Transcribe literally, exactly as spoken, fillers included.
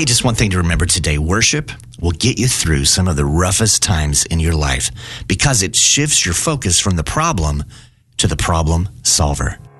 Hey, just one thing to remember today. Worship will get you through some of the roughest times in your life because it shifts your focus from the problem to the problem solver.